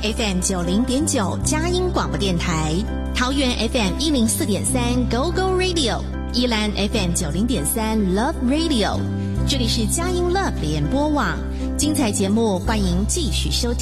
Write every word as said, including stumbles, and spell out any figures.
F M 九零点九佳音广播电台，桃园 F M 一零四点三 Go Go Radio， 宜兰 F M 九零点三 Love Radio， 这里是佳音 Love 联播网，精彩节目欢迎继续收听。